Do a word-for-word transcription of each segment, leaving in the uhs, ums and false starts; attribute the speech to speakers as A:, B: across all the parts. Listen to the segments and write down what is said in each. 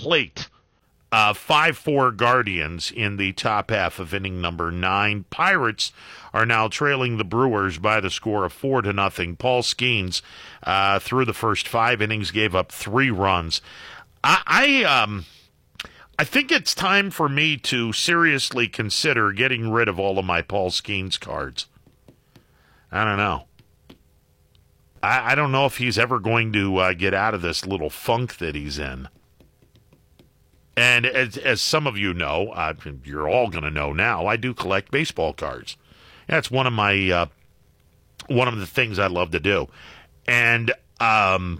A: plate. Uh, five four Guardians in the top half of inning number nine. Pirates are now trailing the Brewers by the score of four to nothing. Paul Skeens, uh, through the first five innings, gave up three runs. I, I um, I think it's time for me to seriously consider getting rid of all of my Paul Skeens cards. I don't know. I, I don't know if he's ever going to uh, get out of this little funk that he's in. And as, as some of you know, uh, you're all going to know now, I do collect baseball cards. That's one of my uh, one of the things I love to do. And um,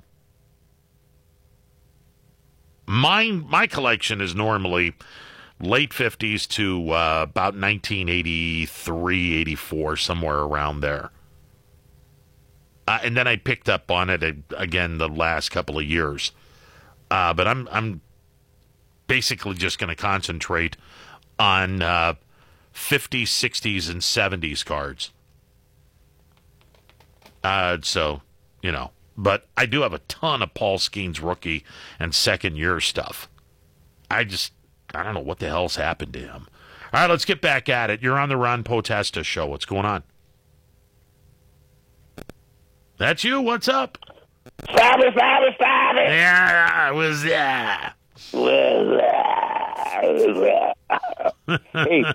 A: my my collection is normally late fifties to uh, about nineteen eighty-three, eighty-four, somewhere around there. Uh, and then I picked up on it again the last couple of years. Uh, but I'm I'm. basically just going to concentrate on uh, fifties, sixties, and seventies cards. Uh, so, you know. But I do have a ton of Paul Skeens rookie and second-year stuff. I just, I don't know what the hell's happened to him. All right, let's get back at it. You're on the Ron Potesta Show. What's going on? That's you? What's up?
B: Stop it, stop it, stop it!
A: Yeah, I was there.
B: Hey,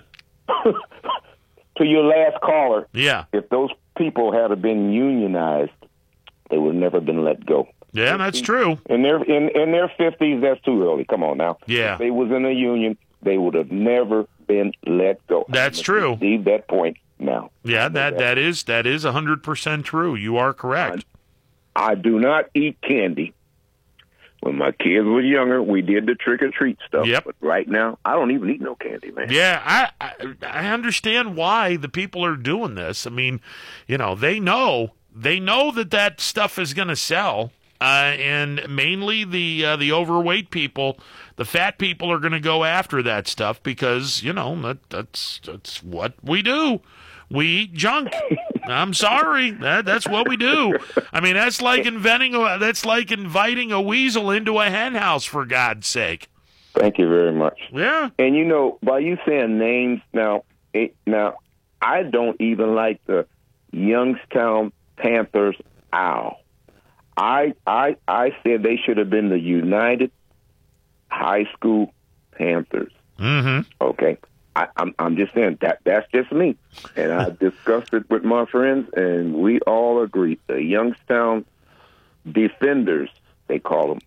B: to your last caller,
A: yeah.
B: If those people had been unionized, they would have never been let go.
A: Yeah, that's true.
B: In their in, in their fifties, that's too early. Come on now.
A: Yeah.
B: If they was in a union, they would have never been let go.
A: That's true.
B: Leave that point now.
A: Yeah, that, that is that is one hundred percent true. You are correct.
B: I, I do not eat candy. When my kids were younger, we did the trick-or-treat stuff.
A: Yep.
B: But right now, I don't even eat no candy, man.
A: Yeah, I, I I understand why the people are doing this. I mean, you know, they know they know that that stuff is going to sell, uh, and mainly the uh, the overweight people, the fat people are going to go after that stuff because you know that that's that's what we do. We eat junk. I'm sorry. That, that's what we do. I mean, that's like inventing. A, that's like inviting a weasel into a hen house, for God's sake.
B: Thank you very much.
A: Yeah.
B: And you know, by you saying names now, it, now I don't even like the Youngstown Panthers owl. I I I said they should have been the United High School Panthers.
A: Mm-hmm.
B: Okay. I, I'm, I'm just saying that that's just me, and I discussed it with my friends, and we all agree. The Youngstown Defenders, they call them.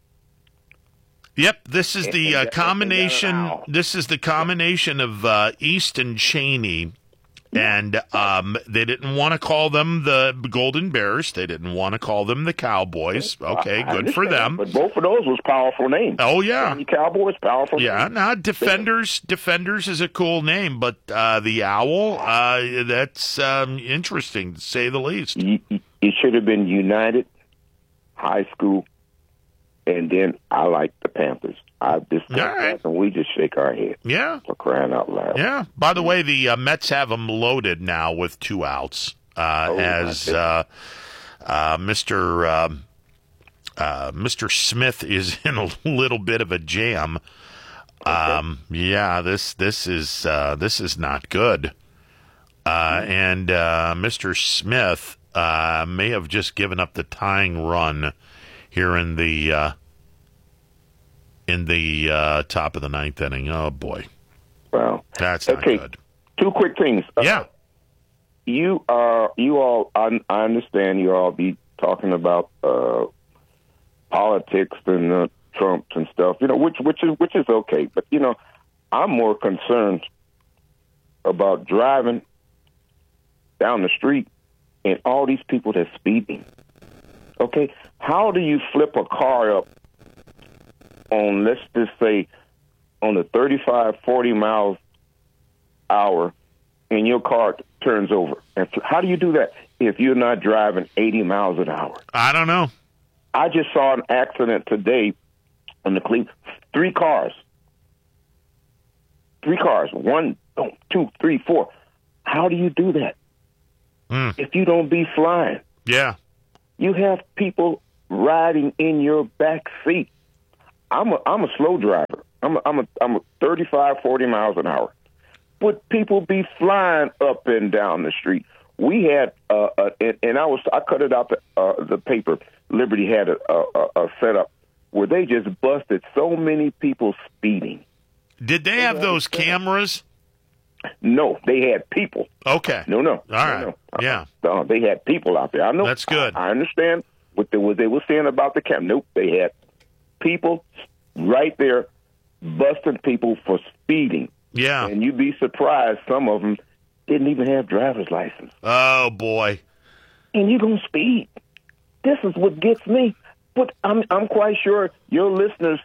A: Yep, this is the uh, combination. This is the combination of uh, East and Cheney, and um, they didn't want to call them the Golden Bears. They didn't want to call them the Cowboys. Okay,
B: I, I
A: good for them.
B: But both of those was powerful names.
A: Oh yeah,
B: the Cowboys, powerful.
A: Yeah,
B: names.
A: now Defenders. Defenders is a cool name, but uh, the Owl, uh, that's um, interesting to say the least.
B: It should have been United High School, and then I like the Panthers. I just
A: right.
B: and we just shake our head.
A: Yeah,
B: for crying out loud.
A: Yeah. By the way, the uh, Mets have them loaded now with two outs. Uh,
B: oh,
A: as uh, uh, Mister Um, uh, Mister Smith is in a little bit of a jam.
B: Okay.
A: Um, yeah, this this is uh, this is not good. Uh, and uh, Mister Smith uh, may have just given up the tying run here in the. Uh, in the uh, top of the ninth inning. Oh, boy.
B: Wow.
A: That's not
B: okay.
A: good.
B: Two quick things.
A: Yeah.
B: Uh, you are, you all, I, I understand you all be talking about uh, politics and uh, Trump and stuff, you know, which, which is, which is okay. But, you know, I'm more concerned about driving down the street and all these people that's speeding. Okay. How do you flip a car up on, let's just say, on the thirty-five, forty miles hour, and your car turns over? And how do you do that if you're not driving eighty miles an hour?
A: I don't know.
B: I just saw an accident today on the Cleveland. Three cars. Three cars. One, two, three, four. How do you do that?
A: Mm.
B: If you don't be flying?
A: Yeah.
B: You have people riding in your back seat. I'm a I'm a slow driver. I'm a, I'm a, I'm a thirty-five, forty miles an hour. But people be flying up and down the street. We had, uh, uh, and, and I was, I cut it out the, uh, the paper. Liberty had a, a, a setup where they just busted so many people speeding.
A: Did they have those cameras?
B: No, they had people.
A: Okay.
B: No, no.
A: All right.
B: No, no.
A: Yeah.
B: Uh, they had people out there. I know.
A: That's good.
B: I, I understand what they, what they were saying about the camera. Nope, they had people right there busting people for speeding.
A: Yeah.
B: And you'd be surprised some of them didn't even have driver's license.
A: Oh, boy.
B: And you're going to speed. This is what gets me. But I'm I'm quite sure your listeners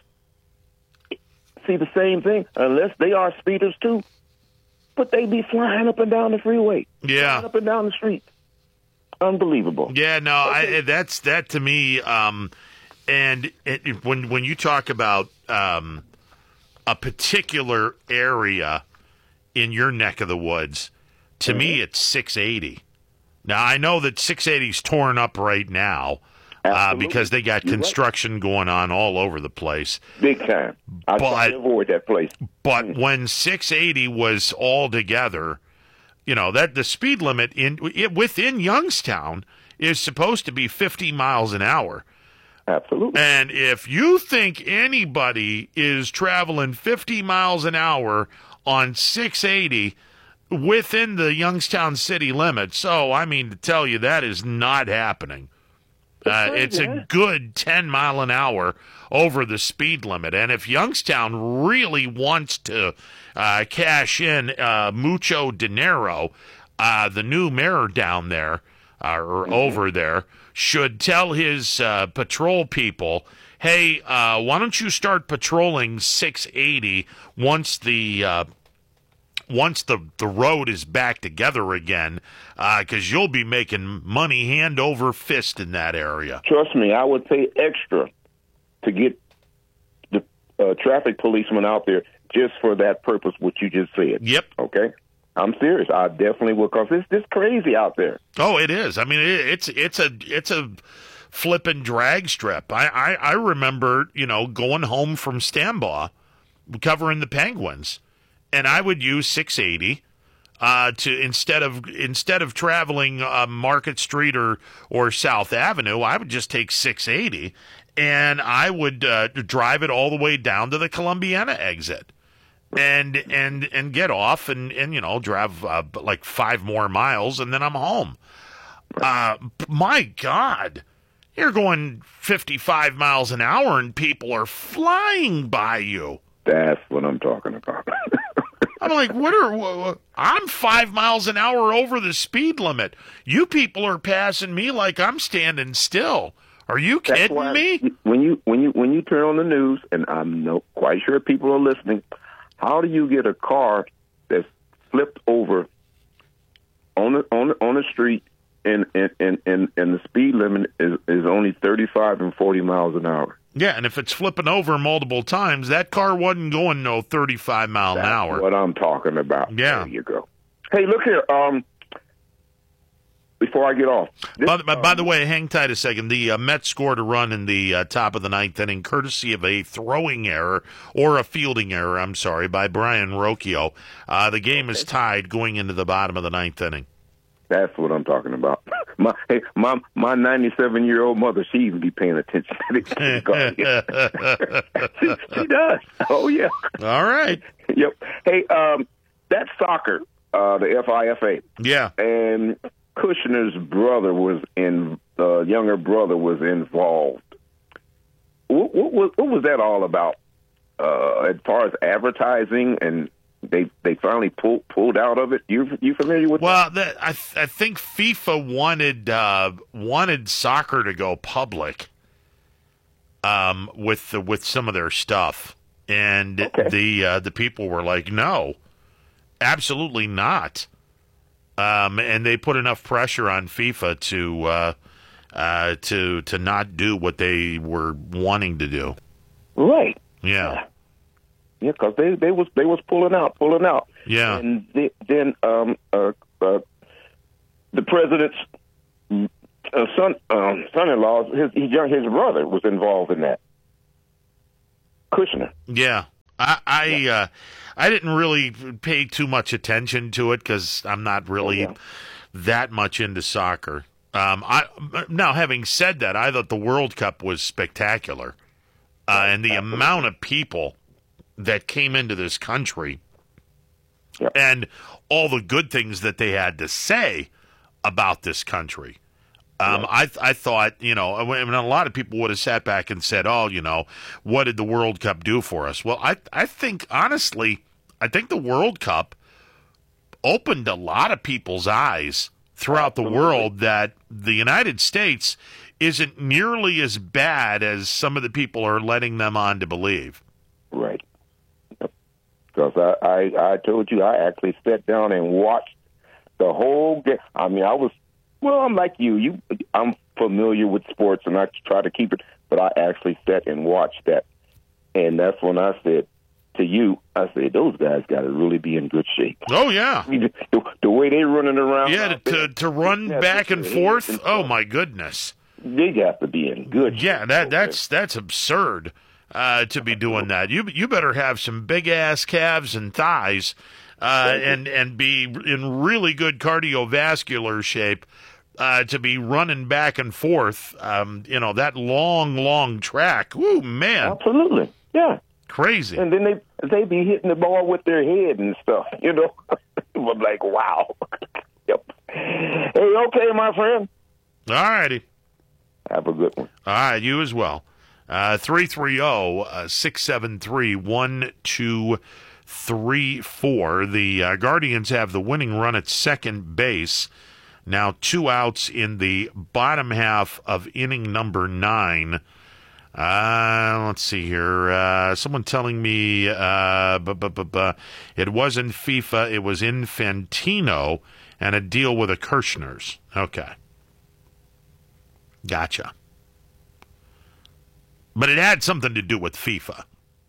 B: see the same thing, unless they are speeders too. But they be flying up and down the freeway.
A: Yeah.
B: Flying up and down the street. Unbelievable.
A: Yeah, no, okay. I, that's that to me. Um, and it, when when you talk about um, a particular area in your neck of the woods, to mm-hmm. me it's six eighty. Now I know that six eighty's torn up right now uh, because they got You're construction right. going on all over the place.
B: Big time. I try to avoid that place.
A: But mm. when six eighty was all together, you know that the speed limit in it, within Youngstown is supposed to be fifty miles an hour.
B: Absolutely.
A: And if you think anybody is traveling fifty miles an hour on six eighty within the Youngstown city limits, so I mean to tell you that is not happening. Uh, it's a good ten mile an hour over the speed limit. And if Youngstown really wants to uh, cash in uh, mucho dinero, uh, the new mayor down there, uh, or mm-hmm. over there, should tell his uh, patrol people, hey, uh, why don't you start patrolling six eighty once the uh, once the, the road is back together again, because uh, you'll be making money hand over fist in that area.
B: Trust me, I would pay extra to get the uh, traffic policeman out there just for that purpose, what you just said.
A: Yep.
B: Okay? I'm serious. I definitely would, because it's just crazy out there.
A: Oh, it is. I mean, it, it's it's a it's a flipping drag strip. I, I, I remember, you know, going home from Stambaugh, covering the Penguins, and I would use six eighty uh, to instead of instead of traveling uh, Market Street or or South Avenue, I would just take six eighty and I would uh, drive it all the way down to the Columbiana exit, and and and get off and and you know drive uh, like five more miles, and then I'm home. Uh, my God, you're going fifty-five miles an hour, and people are flying by you.
B: That's what I'm talking about.
A: I'm like, what are? What, I'm five miles an hour over the speed limit. You people are passing me like I'm standing still. Are you kidding
B: why,
A: me?
B: When you when you when you turn on the news, and I'm no quite sure people are listening, how do you get a car that's flipped over on the on the, on the street, and and, and, and and the speed limit is, is only thirty-five and forty miles an hour?
A: Yeah, and if it's flipping over multiple times, that car wasn't going no thirty-five mile
B: That's
A: an hour.
B: What I'm talking about.
A: Yeah.
B: There you go. Hey, look here. Um, before I get off, this,
A: by, by,
B: um,
A: by the way, hang tight a second. The uh, Mets scored a run in the uh, top of the ninth inning, courtesy of a throwing error or a fielding error. I'm sorry, by Brian Rocchio. Uh, the game is tied going into the bottom of the ninth inning.
B: That's what I'm talking about. My hey, my my ninety-seven year old mother, she even be paying attention to this. she, she does. Oh yeah.
A: All right.
B: Yep. Hey, um, that's soccer, uh, the F I F A.
A: Yeah.
B: And Kushner's brother was in, uh, younger brother was involved. What, what, what, what was that all about? Uh, as far as advertising, and they they finally pulled pulled out of it. You you familiar with?
A: Well,
B: that?
A: The, I th- I think FIFA wanted uh, wanted soccer to go public, um, with the, with some of their stuff, and
B: okay.
A: the uh, the people were like, no, absolutely not. Um, and they put enough pressure on FIFA to uh, uh, to to not do what they were wanting to do.
B: Right.
A: Yeah.
B: Yeah, because they, they was they was pulling out, pulling out.
A: Yeah.
B: And the, then um, uh, uh, the president's uh, son um, son-in-law, his his young his brother was involved in that. Kushner.
A: Yeah. I I, uh, I didn't really pay too much attention to it because I'm not really oh, yeah. that much into soccer. Um, I now having said that, I thought the World Cup was spectacular, uh, and the Absolutely. amount of people that came into this country, yep. and all the good things that they had to say about this country. Um, I I thought, you know, I mean, a lot of people would have sat back and said, oh, you know, what did the World Cup do for us? Well, I I think, honestly, I think the World Cup opened a lot of people's eyes throughout the world that the United States isn't nearly as bad as some of the people are letting them on to believe.
B: Right. Because I, I, I told you, I actually sat down and watched the whole game. I mean, I was, well, I'm like you. You, I'm familiar with sports, and I try to keep it, but I actually sat and watched that. And that's when I said to you, I said, those guys got to really be in good shape.
A: Oh, yeah.
B: The, the way they running around.
A: Yeah, to, to run back and forth, and oh, my goodness.
B: They got to be in good shape.
A: Yeah, that that's that's absurd uh, to be doing that. You you better have some big-ass calves and thighs uh, and, and be in really good cardiovascular shape uh, to be running back and forth, um, you know, that long, long track. Ooh, man.
B: Absolutely, yeah.
A: Crazy.
B: And then they they be hitting the ball with their head and stuff, you know. I'm like, wow. Yep. Hey, okay, my friend.
A: All righty.
B: Have a good one.
A: All right, you as well. Uh, three three zero, six seven three, one two three four. The uh, Guardians have the winning run at second base. Now two outs in the bottom half of inning number nine. Uh, let's see here. Uh, someone telling me uh, bu- bu- bu- bu- it wasn't FIFA, it was Infantino and a deal with the Kirschners. Okay. Gotcha. But it had something to do with FIFA.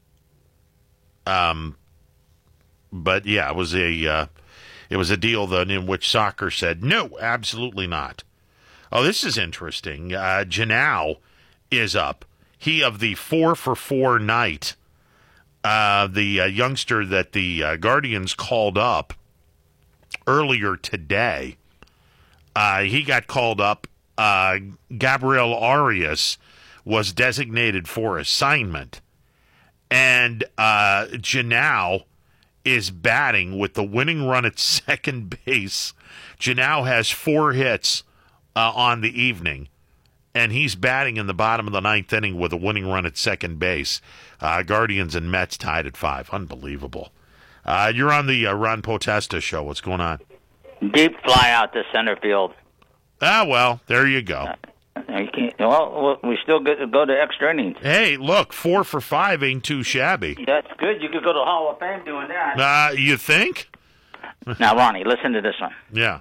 A: Um, but yeah, it was a uh, it was a deal then in which soccer said no, absolutely not. Oh, this is interesting. Uh, Janao is up. He of the four for four night, uh, the uh, youngster that the uh, Guardians called up earlier today. Uh, he got called up. Uh, Gabriel Arias was designated for assignment, and uh, Janao is batting with the winning run at second base. Janao has four hits uh, on the evening. And he's batting in the bottom of the ninth inning with a winning run at second base. Uh, Guardians and Mets tied at five. Unbelievable. Uh, you're on the uh, Ron Potesta show. What's going on?
C: Deep fly out to center field.
A: Ah, well, there you go.
C: Uh, you can't, well, we still get to go to extra innings.
A: Hey, look, four for five ain't too shabby.
C: That's good. You could go to the Hall of Fame doing that.
A: Uh, you think?
C: Now, Ronnie, listen to this one.
A: Yeah.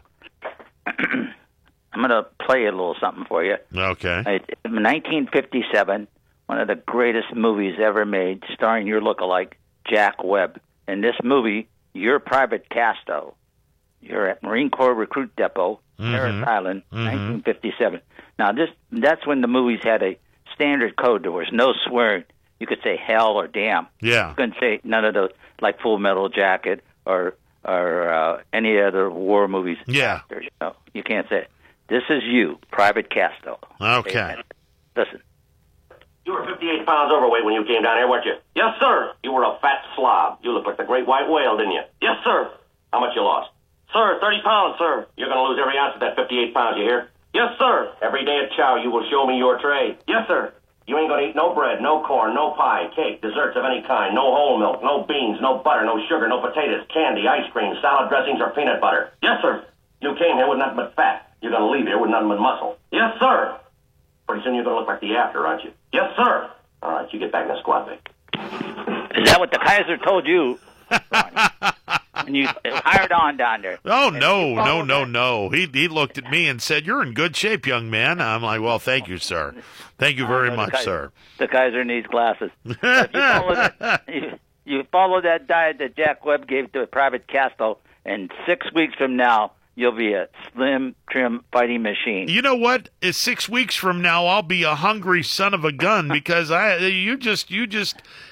C: I'm going to play a little something for you.
A: Okay.
C: In nineteen fifty-seven, one of the greatest movies ever made, starring your lookalike, Jack Webb. In this movie, you're Private Casto. You're at Marine Corps Recruit Depot,
A: mm-hmm.
C: Parris Island,
A: mm-hmm.
C: nineteen fifty-seven. Now, this that's when the movies had a standard code. There was no swearing. You could say hell or damn.
A: Yeah.
C: You couldn't say none of those, like Full Metal Jacket or or uh, any other war movies.
A: Yeah.
C: You know, you can't say it. This is you, Private Casto.
A: Okay.
C: Listen.
D: You were fifty-eight pounds overweight when you came down here, weren't you? Yes, sir. You were a fat slob. You looked like the great white whale, didn't you? Yes, sir. How much you lost? Sir, thirty pounds, sir. You're going to lose every ounce of that fifty-eight pounds, you hear? Yes, sir. Every day at chow, you will show me your trade. Yes, sir. You ain't going to eat no bread, no corn, no pie, cake, desserts of any kind, no whole milk, no beans, no butter, no sugar, no potatoes, candy, ice cream, salad dressings, or peanut butter. Yes, sir. You came here with nothing but fat. You're going to leave here with nothing but muscle. Yes, sir. Pretty soon you're going to look like the after, aren't you? Yes, sir. All right, you get back in the squad, Vic.
C: Is that what the Kaiser told you, Ronnie? And you hired on down there?
A: Oh, no, no, no, no. He he looked at me and said, you're in good shape, young man. I'm like, well, thank you, sir. Thank you very much,
C: Kaiser,
A: sir.
C: The Kaiser needs glasses. If you, follow that, you, you follow that diet that Jack Webb gave to Private Casto, and six weeks from now, you'll be a slim, trim fighting machine.
A: You know what? Is six weeks from now, I'll be a hungry son of a gun because I you just you just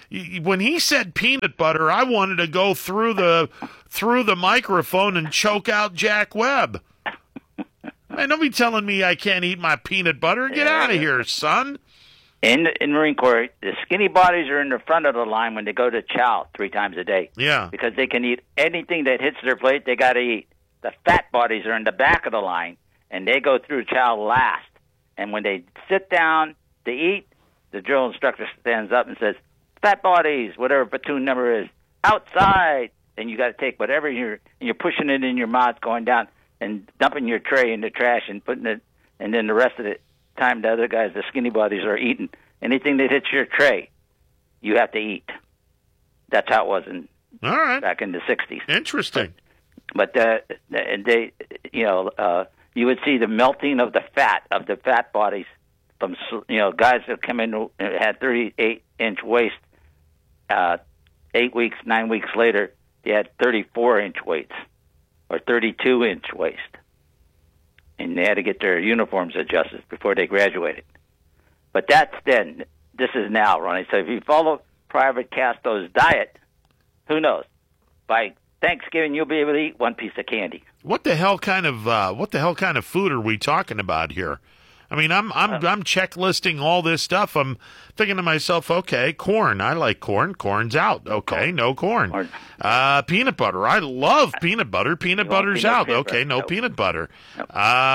A: y- when he said peanut butter, I wanted to go through the through the microphone and choke out Jack Webb. Man, don't be telling me I can't eat my peanut butter. Get
C: Yeah.
A: out of here, son.
C: In in Marine Corps, the skinny bodies are in the front of the line when they go to chow three times a day.
A: Yeah.
C: Because they can eat anything that hits their plate, they got to eat. The fat bodies are in the back of the line, and they go through chow last. And when they sit down to eat, the drill instructor stands up and says, "Fat bodies, whatever platoon number is, outside." And you got to take whatever you're, and you're pushing it in your mouth, going down and dumping your tray in the trash and putting it, and then the rest of the time the other guys, the skinny bodies, are eating anything that hits your tray. You have to eat. That's how it was in
A: All right.
C: back in the sixties.
A: Interesting.
C: But uh, they, you know, uh, you would see the melting of the fat of the fat bodies from, you know, guys that come in who had thirty-eight inch waist. Uh, eight weeks, nine weeks later, they had thirty-four inch weights or thirty-two inch waist, and they had to get their uniforms adjusted before they graduated. But that's then. This is now, Ronnie. So if you follow Private Casto's diet, who knows? By Thanksgiving, you'll be able to eat one piece of candy.
A: What the hell kind of uh, what the hell kind of food are we talking about here? I mean, I'm I'm
C: Uh,
A: I'm checklisting all this stuff. I'm thinking to myself, okay, corn. I like corn. Corn's out. Okay, no corn.
C: Corn.
A: Uh, peanut butter. I love peanut butter. Peanut
C: You want
A: butter's
C: peanut
A: out.
C: butter?
A: Okay, no
C: Nope.
A: peanut butter.
C: Nope.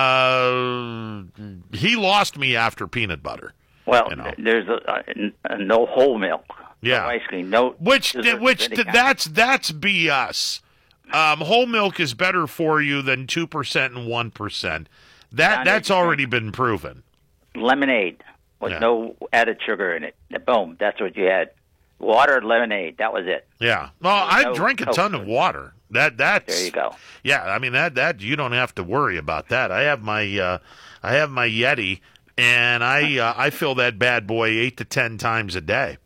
A: Uh, he lost me after peanut butter.
C: Well,
A: You know.
C: there's a, a, a no whole milk.
A: Yeah.
C: No ice cream. No.
A: Which
C: dessert,
A: which
C: any kind.
A: that's that's B S. Um, whole milk is better for you than two percent and one percent. That
C: Not
A: that's
C: anything.
A: already been proven.
C: Lemonade with
A: Yeah.
C: no added sugar in it. Boom. That's what you had. Water, lemonade. That was it.
A: Yeah. Well, I
C: No
A: drink a ton
C: Coke.
A: of water. That that's
C: There you go.
A: Yeah, I mean that that you don't have to worry about that. I have my uh, I have my Yeti, and I uh, I fill that bad boy eight to ten times a day.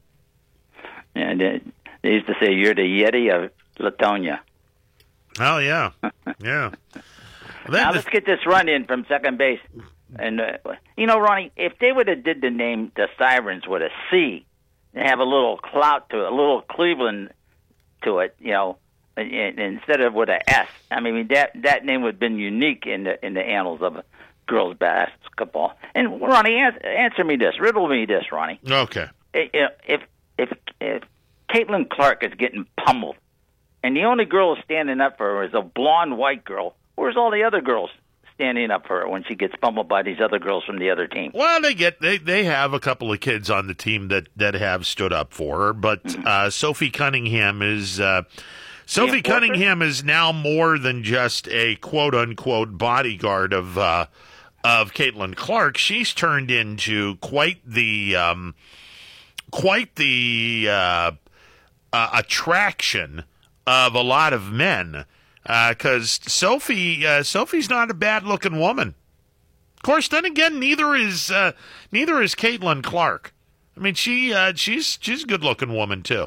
C: And uh, they used to say you're the Yeti of Latonia.
A: Oh yeah, yeah. Then
C: Now
A: the-
C: let's get this run in from second base. And uh, you know, Ronnie, if they would have did the name the Sirens with a C, and have a little clout to it, a little Cleveland to it, you know, and, and instead of with a S, I mean that that name would have been unique in the in the annals of girls basketball. And Ronnie, answer, answer me this, riddle me this, Ronnie.
A: okay.
C: I- you know, If if if Caitlin Clark is getting pummeled, and the only girl standing up for her is a blonde white girl, where's all the other girls standing up for her when she gets pummeled by these other girls from the other team?
A: Well, they get they, they have a couple of kids on the team that, that have stood up for her, but uh, Sophie Cunningham is uh, Sophie
C: enforcer?
A: Cunningham is now more than just a quote unquote bodyguard of uh, of Caitlin Clark. She's turned into quite the um, quite the uh, uh, attraction of a lot of men. Because uh, Sophie, uh, Sophie's not a bad-looking woman. Of course, then again, neither is uh, neither is Caitlin Clark. I mean, she uh, she's she's a good-looking woman too.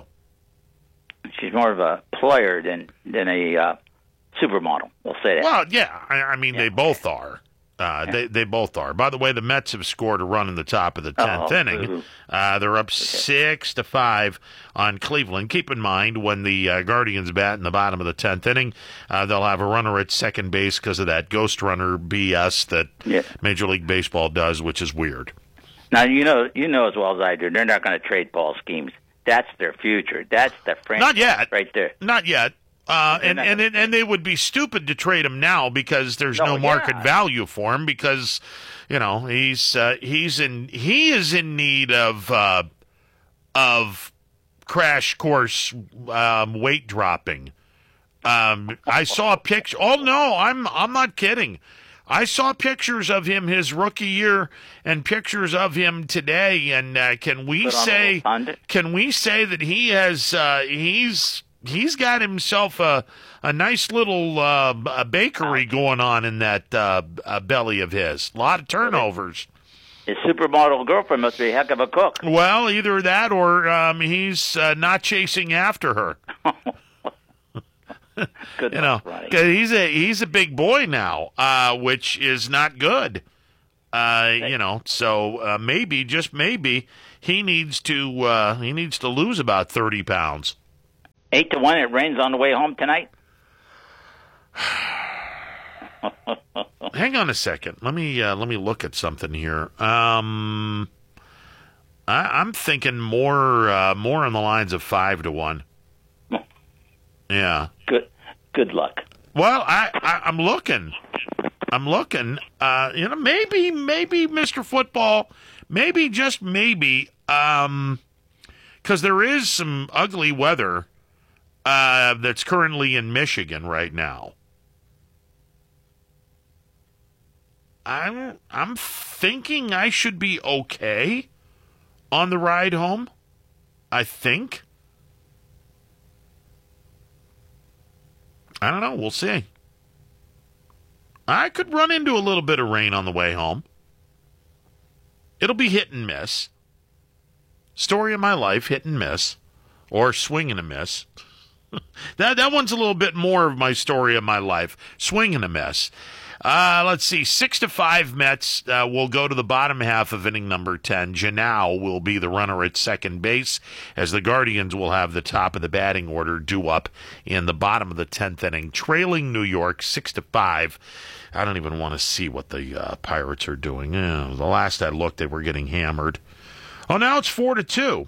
C: She's more of a player than than a uh, supermodel. We'll say that.
A: Well, yeah, I, I mean, they both are. Uh, they they both are. By the way, the Mets have scored a run in the top of the tenth
C: Oh,
A: inning.
C: boo.
A: Uh, they're up six to five on Cleveland. Keep in mind when the uh, Guardians bat in the bottom of the tenth inning, uh, they'll have a runner at second base because of that ghost runner B S that
C: Yeah.
A: Major League Baseball does, which is weird.
C: Now you know you know as well as I do, they're not going to trade Paul Schemes. That's their future. That's the franchise
A: Not yet.
C: right there.
A: Not yet. Uh,
C: They're
A: and,
C: not
A: and,
C: gonna
A: it, and they would be stupid to trade him now because there's
C: No,
A: no market
C: yeah.
A: value for him because, you know, he's uh, he's in he is in need of uh, of crash course um, weight dropping. Um, I saw a picture. Oh no, I'm I'm not kidding. I saw pictures of him his rookie year and pictures of him today. And uh, can we
C: Put on a
A: say
C: little pundit.
A: can we say that he has uh, he's he's got himself a a nice little uh, a bakery going on in that uh, uh, belly of his. A lot of turnovers.
C: His supermodel girlfriend must be a heck of a cook.
A: Well, either that or um, he's uh, not chasing after her.
C: Good
A: You know,
C: luck, Ronnie.
A: 'cause he's a he's a big boy now, uh, which is not good. Uh, you know, so uh, maybe just maybe he needs to uh, he needs to lose about thirty pounds.
C: Eight to one. It rains on the way home tonight.
A: Hang on a second. Let me uh, let me look at something here. Um, I, I'm thinking more uh, more on the lines of five to one. Yeah.
C: Good. Good luck.
A: Well, I, I I'm looking. I'm looking. Uh, you know, maybe maybe Mister Football, maybe just maybe, um, because there is some ugly weather uh, that's currently in Michigan right now. I'm I'm thinking I should be okay on the ride home. I think. I don't know. We'll see. I could run into a little bit of rain on the way home. It'll be hit and miss. Story of my life, hit and miss. Or swing and a miss. that that one's a little bit more of my story of my life. Swing and a miss. Uh, let's see. Six to five Mets uh, will go to the bottom half of inning number ten. Janau will be the runner at second base, as the Guardians will have the top of the batting order due up in the bottom of the tenth inning, trailing New York six to five. I don't even want to see what the uh, Pirates are doing. Eh, the last I looked, they were getting hammered. Oh, now it's four to two.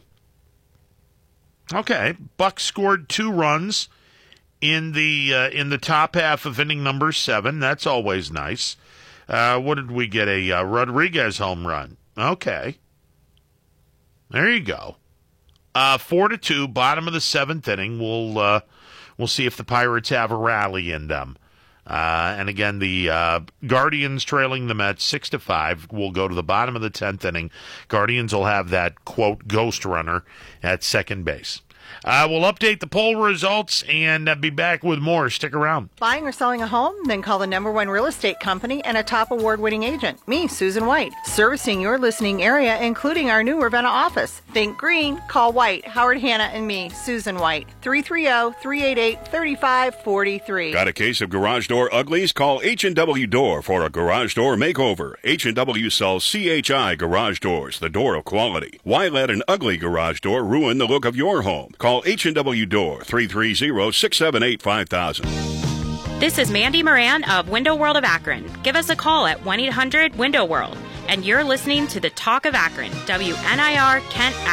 A: Okay, Bucks scored two runs in the uh, in the top half of inning number seven. That's always nice. Uh, what did we get? A uh, Rodriguez home run. Okay, there you go. Uh, four to two, bottom of the seventh inning. We'll uh, we'll see if the Pirates have a rally in them. Uh, and again, the uh, Guardians trailing the Mets six to five will go to the bottom of the tenth inning. Guardians will have that quote ghost runner at second base. Uh, we'll update the poll results and uh, be back with more. Stick around.
E: Buying or selling a home? Then call the number one real estate company and a top award-winning agent. Me, Susan White. Servicing your listening area, including our new Ravenna office. Think green. Call White, Howard Hanna, and me, Susan White. three three zero, three eight eight, three five four three.
F: Got a case of garage door uglies? Call H and W Door for a garage door makeover. H and W sells C H I garage doors, the door of quality. Why let an ugly garage door ruin the look of your home? Call H and W Door, three three zero, six seven eight, five thousand.
G: This is Mandy Moran of Window World of Akron. Give us a call at one eight hundred window world. And you're listening to the Talk of Akron, W N I R Kent Akron.